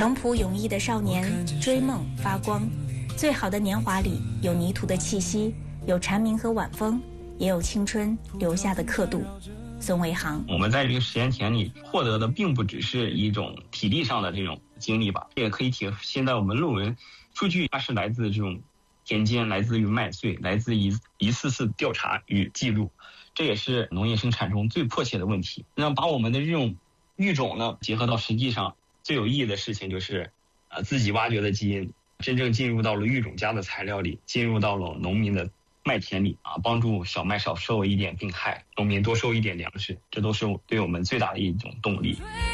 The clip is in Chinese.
诚朴勇毅的少年，追梦发光。最好的年华里，有泥土的气息，有蝉鸣和晚风，也有青春留下的刻度。孙维航， 我们在这个实验田里获得的并不只是一种体力上的这种经历吧，也可以体现在我们论文数据，它是来自这种田间，来自于麦穗，来自于一次次调查与记录，这也是农业生产中最迫切的问题。那把我们的这种育种呢结合到实际上，最有意义的事情就是自己挖掘的基因真正进入到了育种家的材料里，进入到了农民的麦田里帮助小麦少受一点病害，农民多收一点粮食，这都是对我们最大的一种动力。